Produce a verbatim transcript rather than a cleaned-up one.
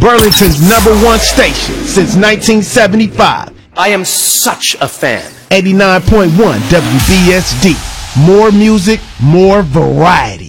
Burlington's number one station since nineteen seventy-five. I am such a fan. eighty-nine point one W B S D. More music, more variety.